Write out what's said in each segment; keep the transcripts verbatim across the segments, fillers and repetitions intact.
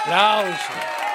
Aplauso.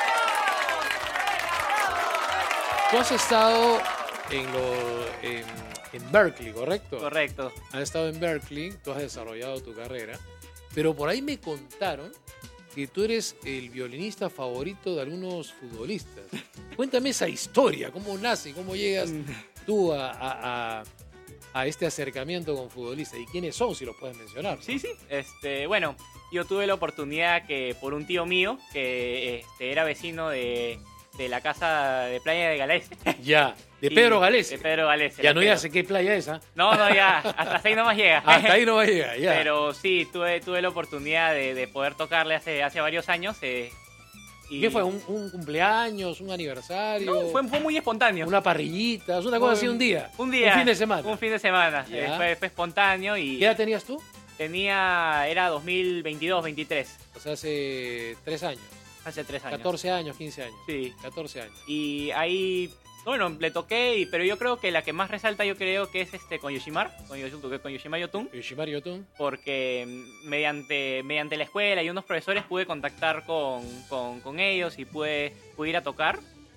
Tú has estado en, lo, en, en Berkeley, ¿correcto? Correcto. Has estado en Berkeley, tú has desarrollado tu carrera, pero por ahí me contaron que tú eres el violinista favorito de algunos futbolistas. Cuéntame esa historia, cómo nace, cómo llegas tú a, a, a, a este acercamiento con futbolistas y quiénes son, si los puedes mencionar, ¿no? Sí, sí. Este, bueno, yo tuve la oportunidad que por un tío mío, que este, era vecino de, de la casa de playa de Galese. Ya, de Pedro Galese. De Pedro Galese. Ya no Pedro. ya sé qué playa es, ¿ah? ¿eh? No, no, ya, hasta ahí nomás llega. Hasta ahí no va a llegar, ya. Pero sí, tuve, tuve la oportunidad de, de poder tocarle hace, hace varios años. Eh, y... ¿Qué fue? ¿Un, ¿Un cumpleaños? ¿Un aniversario? No, fue, fue muy espontáneo. ¿Una parrillita? ¿Una cosa así un día? Un día. ¿Un fin de semana? Un fin de semana. Eh, fue, fue espontáneo y... ¿Qué edad tenías tú? Tenía... Era dos mil veintidós, veintitrés. O sea, hace tres años. Hace tres años. catorce años, quince años. Sí. catorce años. Y ahí... Bueno, le toqué, y, pero yo creo que la que más resalta yo creo que es este con Yoshimar, con, Yoshimar, con Yoshimar Yotun. Yoshimar Yotun. Porque mediante, mediante la escuela y unos profesores pude contactar con, con, con ellos y pude, pude ir a tocar.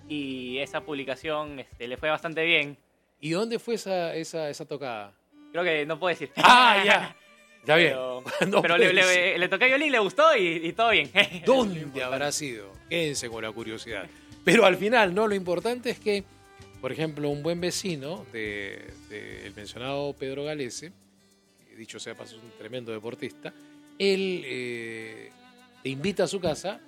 Y esa publicación este, le fue bastante bien. ¿Y dónde fue esa, esa, esa tocada? Creo que no puedo decir. ¡Ah, ya! Está bien. Pero, no pero le, le, le toqué a violín, le gustó y, y todo bien. ¿Dónde habrá sido? Quédense con la curiosidad. Pero al final, ¿no? Lo importante es que, por ejemplo, un buen vecino del de, de mencionado Pedro Galese, que dicho sea paso es un tremendo deportista, él eh, te invita a su casa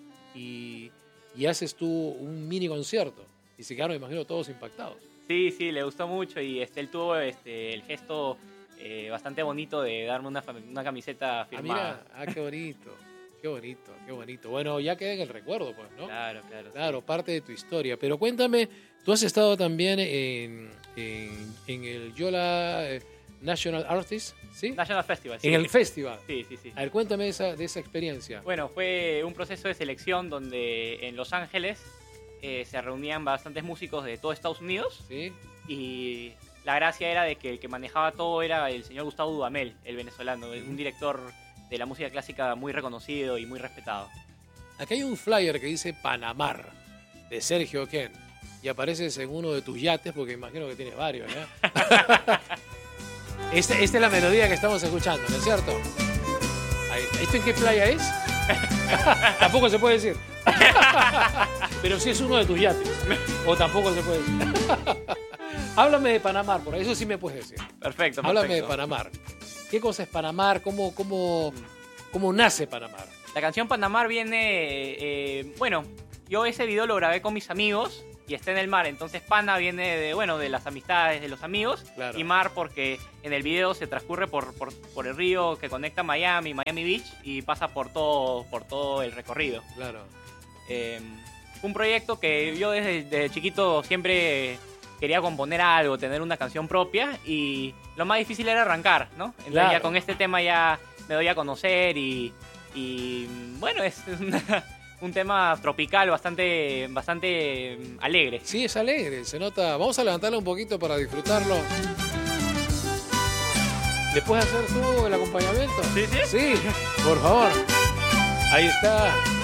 y, y haces tú un mini concierto. Y se quedaron, me imagino, todos impactados. Sí, sí, le gustó mucho y este, él tuvo este, el gesto eh, bastante bonito de darme una, una camiseta firmada. Ah, mira, ah, qué bonito. Qué bonito, qué bonito. Bueno, ya queda en el recuerdo, pues, ¿no? Claro, claro. Claro, sí. Parte de tu historia. Pero cuéntame, tú has estado también en, en, en el Yola National Artist, ¿sí? National Festival, sí. En el festival. Sí, sí, sí. A ver, cuéntame esa, de esa experiencia. Bueno, fue un proceso de selección donde en Los Ángeles eh, se reunían bastantes músicos de todo Estados Unidos. Sí. Y la gracia era de que el que manejaba todo era el señor Gustavo Dudamel, el venezolano, un director de la música clásica muy reconocido y muy respetado. Aquí hay un flyer que dice Panamar, de Sergio Ken, y apareces en uno de tus yates, porque imagino que tienes varios, ¿eh? esta, esta es la melodía que estamos escuchando, ¿no es cierto? Ahí está. ¿Esto en qué playa es? Tampoco se puede decir. Pero sí es uno de tus yates, o tampoco se puede decir. Háblame de Panamar, por eso sí me puedes decir. Perfecto, perfecto. Háblame de Panamar. ¿Qué cosa es Panamar? ¿Cómo, cómo, cómo nace Panamar? La canción Panamar viene... Eh, bueno, yo ese video lo grabé con mis amigos y está en el mar. Entonces Pana viene de, bueno, de las amistades de los amigos. Claro. Y mar porque en el video se transcurre por, por, por el río que conecta Miami, Miami Beach, y pasa por todo, por todo el recorrido. Claro. Eh, un proyecto que yo desde, desde chiquito siempre... quería componer algo, tener una canción propia, y lo más difícil era arrancar, ¿no? Entonces claro. Ya con este tema ya me doy a conocer y, y bueno, es una, un tema tropical bastante, bastante alegre. Sí, es alegre, se nota. Vamos a levantarlo un poquito para disfrutarlo. ¿Le puedes hacer tú el acompañamiento? ¿Sí, sí? Sí, por favor. Ahí está.